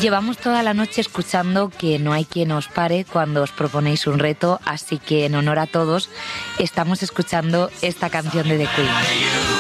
Llevamos toda la noche escuchando que no hay quien os pare cuando os proponéis un reto, así que en honor a todos estamos escuchando esta canción de The Queen.